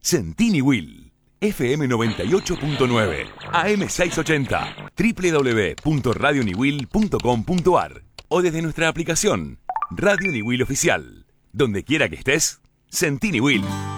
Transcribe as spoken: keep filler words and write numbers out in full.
Sentini Will. F M noventa y ocho punto nueve, A M seiscientos ochenta, doble u doble u doble u punto radio niwil punto com punto a r o desde nuestra aplicación Radio Niwil Oficial. Donde quiera que estés, Sentini Will.